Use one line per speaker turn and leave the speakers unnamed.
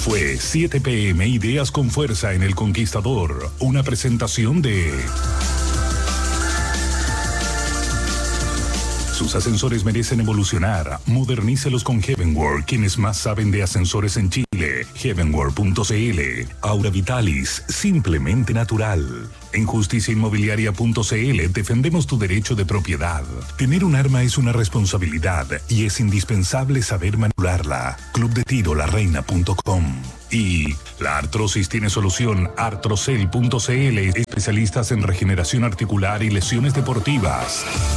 fue 7 p.m. Ideas con Fuerza en El Conquistador. Una presentación de... Sus ascensores merecen evolucionar. Modernícelos con Heavenworld, quienes más saben de ascensores en Chile. Heavenworld.cl. Aura Vitalis, simplemente natural. En justiciainmobiliaria.cl defendemos tu derecho de propiedad. Tener un arma es una responsabilidad y es indispensable saber manipularla. ClubdeTiroLaReina.com. Y la artrosis tiene solución. Artrocel.cl, especialistas en regeneración articular y lesiones deportivas.